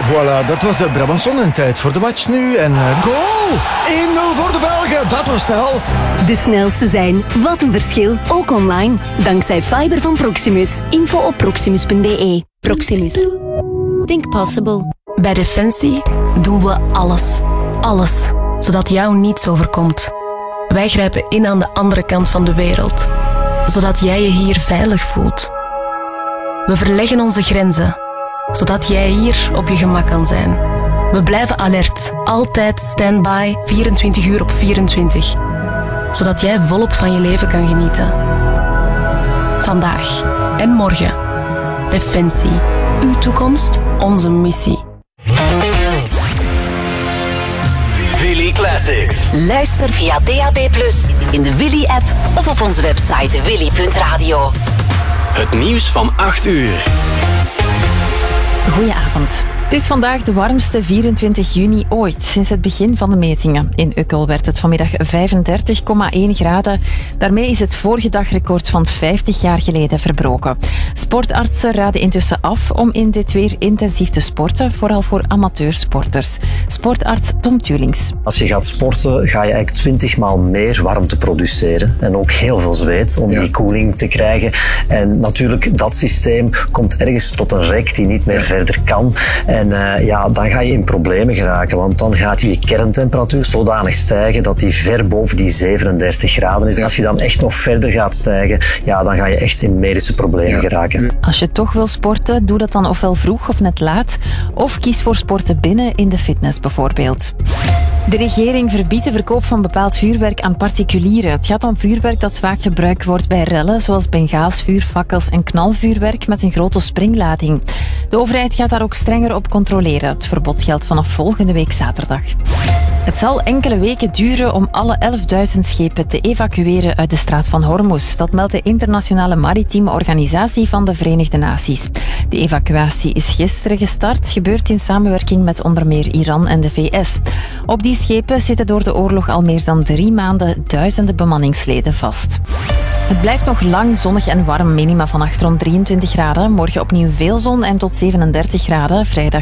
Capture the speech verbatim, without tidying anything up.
Voilà, dat was de Brabanson en tijd voor de match nu. En uh, goal! één nul voor de Belgen, dat was snel. De snelste zijn, wat een verschil, ook online. Dankzij fiber van Proximus. Info op proximus punt b e. Proximus. Think possible. Bij Defensie doen we alles. Alles. Zodat jou niets overkomt. Wij grijpen in aan de andere kant van de wereld. Zodat jij je hier veilig voelt. We verleggen onze grenzen. Zodat jij hier op je gemak kan zijn. We blijven alert. Altijd standby, vierentwintig uur op vierentwintig. Zodat jij volop van je leven kan genieten. Vandaag en morgen. Defensie. Uw toekomst, onze missie. Willy Classics. Luister via D A B plus, in de Willy-app of op onze website willy punt radio. Het nieuws van acht uur. Goedenavond. Het is vandaag de warmste vierentwintig juni ooit, sinds het begin van de metingen. In Ukkel werd het vanmiddag vijfendertig komma één graden. Daarmee is het vorige dagrecord van vijftig jaar geleden verbroken. Sportartsen raden intussen af om in dit weer intensief te sporten, vooral voor amateursporters. Sportarts Tom Tulings. Als je gaat sporten, ga je eigenlijk twintig maal meer warmte produceren. En ook heel veel zweet om ja. die koeling te krijgen. En natuurlijk, dat systeem komt ergens tot een rek die niet meer verder kan. En uh, ja, dan ga je in problemen geraken, want dan gaat je kerntemperatuur zodanig stijgen dat die ver boven die zevenendertig graden is. En als je dan echt nog verder gaat stijgen, ja, dan ga je echt in medische problemen ja. geraken. Als je toch wil sporten, doe dat dan ofwel vroeg of net laat, of kies voor sporten binnen in de fitness bijvoorbeeld. De regering verbiedt de verkoop van bepaald vuurwerk aan particulieren. Het gaat om vuurwerk dat vaak gebruikt wordt bij rellen, zoals bengaalsvuur, fakkels en knalvuurwerk met een grote springlading. De overheid gaat daar ook strenger op controleren. Het verbod geldt vanaf volgende week zaterdag. Het zal enkele weken duren om alle elfduizend schepen te evacueren uit de straat van Hormuz. Dat meldt de Internationale Maritieme Organisatie van de Verenigde Naties. De evacuatie is gisteren gestart, gebeurt in samenwerking met onder meer Iran en de V S. Op die schepen zitten door de oorlog al meer dan drie maanden duizenden bemanningsleden vast. Het blijft nog lang zonnig en warm, minima vannacht rond drieëntwintig graden. Morgen opnieuw veel zon en tot zevenendertig graden. Vrijdag